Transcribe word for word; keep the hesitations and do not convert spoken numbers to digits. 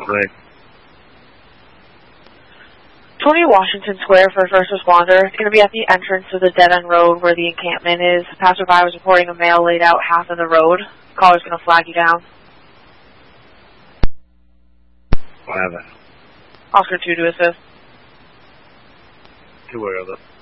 Right. twenty Washington Square for a first responder. It's going to be at the entrance of the dead-end road where the encampment is. A passerby was reporting a male laid out half of the road. Caller's going to flag you down. I have it. Oscar two to assist. Two aware of it.